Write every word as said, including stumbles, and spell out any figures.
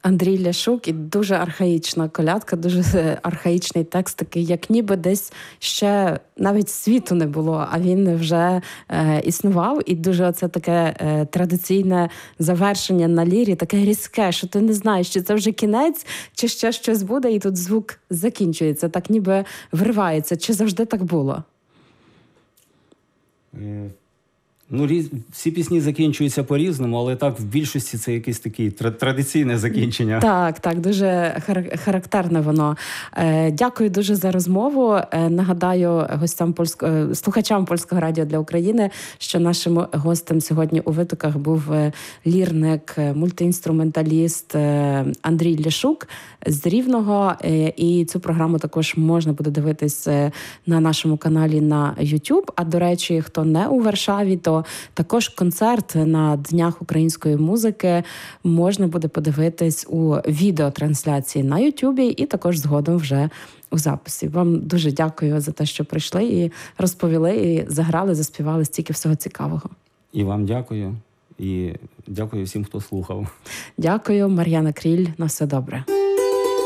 Андрій Ляшук, і дуже архаїчна колядка, дуже архаїчний текст, такий, як ніби десь ще навіть світу не було, а він вже е, існував. І дуже це таке е, традиційне завершення на лірі, таке різке, що ти не знаєш, чи це вже кінець, чи ще щось буде, і тут звук закінчується, так ніби виривається. Чи завжди так було? Е... Ну, всі пісні закінчуються по-різному, але так, в більшості це якесь таке традиційне закінчення. Так, так, дуже характерне воно. Дякую дуже за розмову. Нагадаю гостям польського, слухачам Польського радіо для України, що нашим гостем сьогодні у витоках був лірник, мультиінструменталіст Андрій Ляшук з Рівного. І цю програму також можна буде дивитись на нашому каналі на YouTube. А, до речі, хто не у Варшаві, то також концерт на Днях української музики можна буде подивитись у відеотрансляції на Ютубі і також згодом вже у записі. Вам дуже дякую за те, що прийшли і розповіли, і заграли, заспівали стільки всього цікавого. І вам дякую. І дякую всім, хто слухав. Дякую, Мар'яна Кріль. На все добре.